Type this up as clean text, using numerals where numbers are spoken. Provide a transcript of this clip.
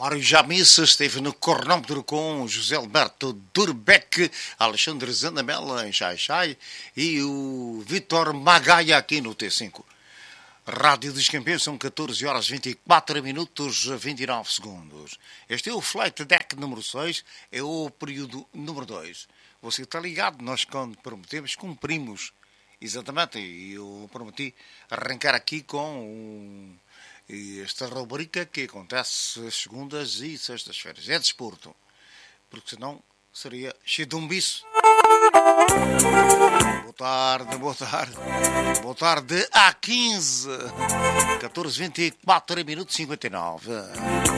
Mário Jamissa esteve no cronómetro com José Alberto Durbeck, Alexandre Zandamela em Xai-Xai e o Vitor Magaia aqui no T5. Rádio dos Campeões, são 14 horas 24 minutos 29 segundos. Este é o Flight Deck número 6, é o período número 2. Você está ligado, nós quando prometemos, cumprimos. Exatamente, e eu prometi arrancar aqui com esta rubrica que acontece às segundas e sextas-feiras. É desporto, porque senão seria cheio de um bicho. Boa tarde, boa tarde. Boa tarde, A15. 14h24, minuto 59.